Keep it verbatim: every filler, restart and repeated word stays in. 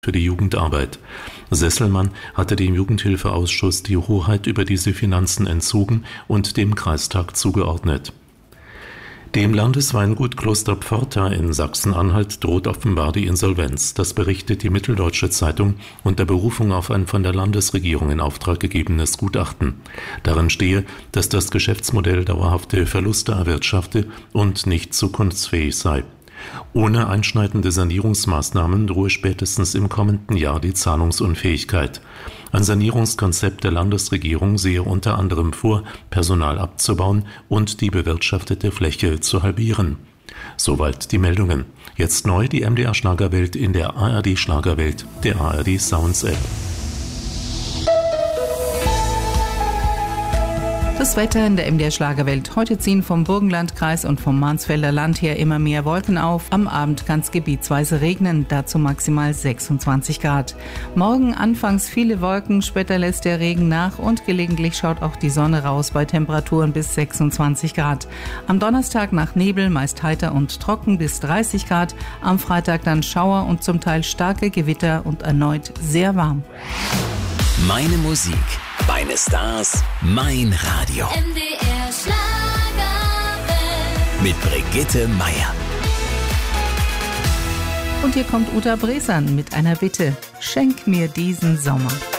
für die Jugendarbeit. Sesselmann hatte dem Jugendhilfeausschuss die Hoheit über diese Finanzen entzogen und dem Kreistag zugeordnet. Dem Landesweingut Kloster Pforta in Sachsen-Anhalt droht offenbar die Insolvenz. Das berichtet die Mitteldeutsche Zeitung unter Berufung auf ein von der Landesregierung in Auftrag gegebenes Gutachten. Darin stehe, dass das Geschäftsmodell dauerhafte Verluste erwirtschafte und nicht zukunftsfähig sei. Ohne einschneidende Sanierungsmaßnahmen drohe spätestens im kommenden Jahr die Zahlungsunfähigkeit. Ein Sanierungskonzept der Landesregierung sehe unter anderem vor, Personal abzubauen und die bewirtschaftete Fläche zu halbieren. Soweit die Meldungen. Jetzt neu die M D R Schlagerwelt in der A R D Schlagerwelt, der A R D Sounds App. Das Wetter in der M D R Schlagerwelt. Heute ziehen vom Burgenlandkreis und vom Mansfelder Land her immer mehr Wolken auf. Am Abend kann es gebietsweise regnen, dazu maximal sechsundzwanzig Grad. Morgen anfangs viele Wolken, später lässt der Regen nach und gelegentlich schaut auch die Sonne raus bei Temperaturen bis sechsundzwanzig Grad. Am Donnerstag nach Nebel, meist heiter und trocken bis dreißig Grad. Am Freitag dann Schauer und zum Teil starke Gewitter und erneut sehr warm. Meine Musik, meine Stars, mein Radio. M D R Schlagerwelt. Mit Brigitte Meier. Und hier kommt Uta Bressan mit einer Bitte. Schenk mir diesen Sommer.